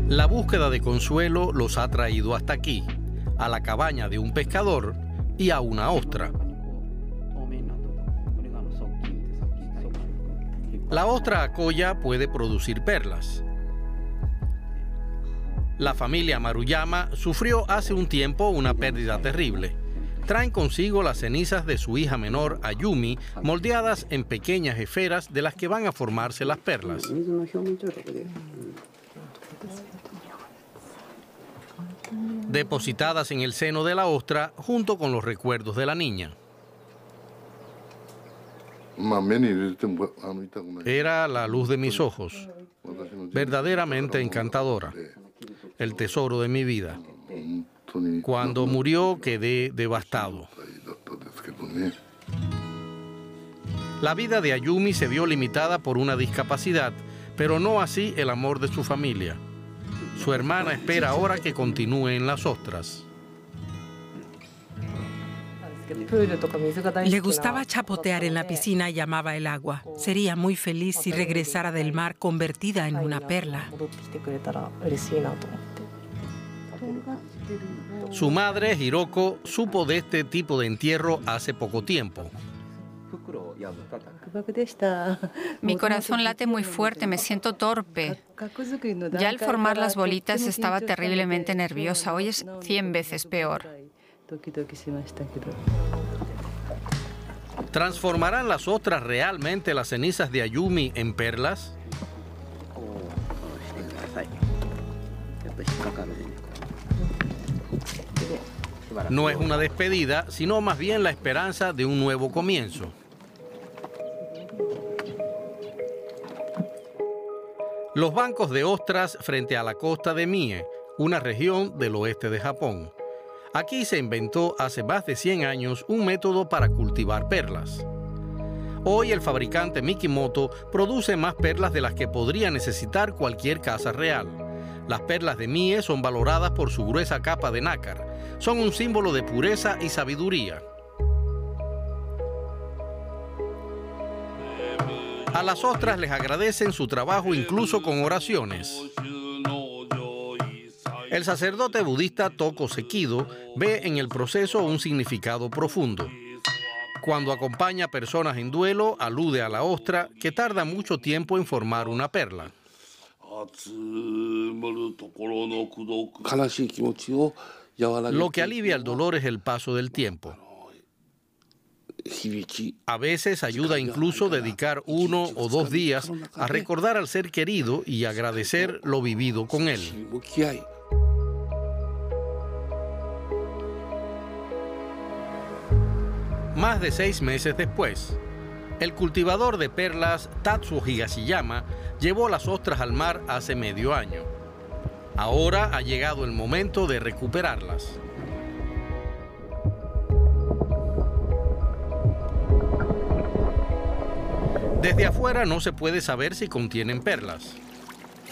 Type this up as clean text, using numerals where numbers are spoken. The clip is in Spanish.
La búsqueda de consuelo los ha traído hasta aquí, a la cabaña de un pescador y a una ostra. La ostra akoya puede producir perlas. La familia Maruyama sufrió hace un tiempo una pérdida terrible. Traen consigo las cenizas de su hija menor, Ayumi, moldeadas en pequeñas esferas de las que van a formarse las perlas. Depositadas en el seno de la ostra junto con los recuerdos de la niña. Era la luz de mis ojos, verdaderamente encantadora, el tesoro de mi vida. Cuando murió quedé devastado. La vida de Ayumi se vio limitada por una discapacidad, pero no así el amor de su familia. Su hermana espera ahora que continúe en las ostras. Le gustaba chapotear en la piscina y amaba el agua. Sería muy feliz si regresara del mar convertida en una perla. Su madre, Hiroko, supo de este tipo de entierro hace poco tiempo. Mi corazón late muy fuerte, me siento torpe. Ya al formar las bolitas estaba terriblemente nerviosa. Hoy es 100 veces peor. ¿Transformarán las ostras realmente las cenizas de Ayumi en perlas? No es una despedida, sino más bien la esperanza de un nuevo comienzo. Los bancos de ostras frente a la costa de Mie, una región del oeste de Japón. Aquí se inventó hace más de 100 años un método para cultivar perlas. Hoy el fabricante Mikimoto produce más perlas de las que podría necesitar cualquier casa real. Las perlas de Mie son valoradas por su gruesa capa de nácar. Son un símbolo de pureza y sabiduría. A las ostras les agradecen su trabajo incluso con oraciones. El sacerdote budista Toko Sekido ve en el proceso un significado profundo. Cuando acompaña a personas en duelo, alude a la ostra que tarda mucho tiempo en formar una perla. Lo que alivia el dolor es el paso del tiempo. A veces ayuda incluso dedicar 1 o 2 días a recordar al ser querido y agradecer lo vivido con él. Más de 6 meses después, el cultivador de perlas Tatsuo Higashiyama llevó las ostras al mar hace medio año. Ahora ha llegado el momento de recuperarlas. Desde afuera no se puede saber si contienen perlas.